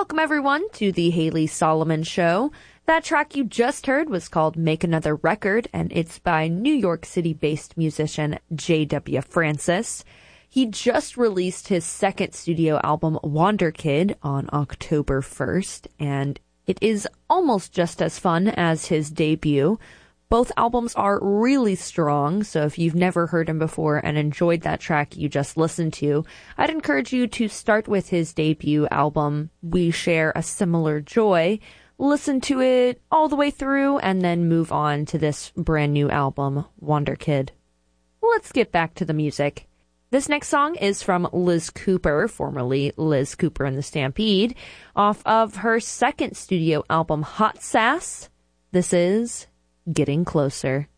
Welcome, everyone, to the Haley Solomon Show. That track you just heard was called Make Another Record, and it's by New York City-based musician J.W. Francis. He just released his second studio album, Wonder Kid, on October 1st, and it is almost just as fun as his debut. Both albums are really strong, so if you've never heard him before and enjoyed that track you just listened to, I'd encourage you to start with his debut album, We Share a Similar Joy, listen to it all the way through, and then move on to this brand new album, Wonder Kid. Let's get back to the music. This next song is from Liz Cooper, formerly Liz Cooper and the Stampede, off of her second studio album, Hot Sass. This is Getting Closer.